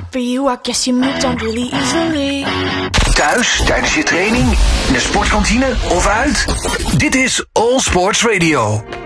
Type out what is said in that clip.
For you, I guess you moved on really easily. Thuis, tijdens je training, in de sportkantine of uit? Dit is All Sports Radio.